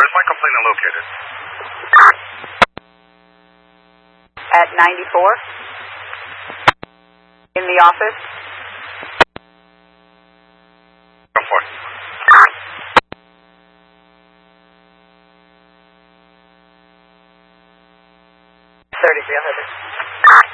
Where's my complainant located? At 94. In the office. Come for it. 3300.